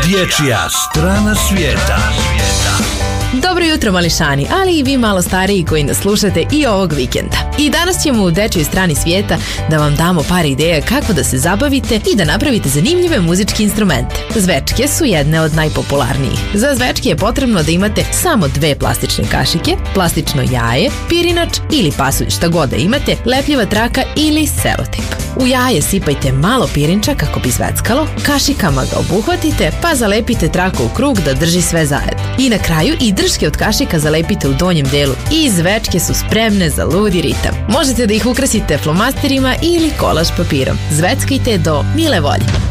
Dječja strana svijeta. Dobro jutro, mališani, ali i vi malo stariji koji nas slušate i ovog vikenda. I danas ćemo u Dečjoj strani svijeta da vam damo par ideja kako da se zabavite i da napravite zanimljive muzičke instrumente. Zvečke su jedne od najpopularnijih. Za zvečke je potrebno da imate samo 2 plastične kašike, plastično jaje, pirinač ili pasulj, šta god da imate, lepljiva traka ili selotejp. U jaje sipajte malo pirinča kako bi zveckalo, kašikama ga obuhvatite, pa zalepite traku u krug da drži sve zajedno. I na kraju i drške od kašika zalepite u donjem delu i zvečke su spremne za ludi ritam. Možete da ih ukrasite flomasterima ili kolaž papirom. Zveckajte do mile volje.